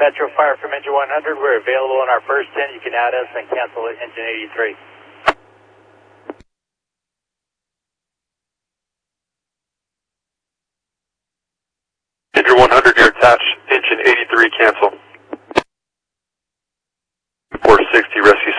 Petro Fire from engine 100. We're available on our first 10. You can add us and cancel engine 83. Engine 100, you're attached. Engine 83, cancel. 460, rescue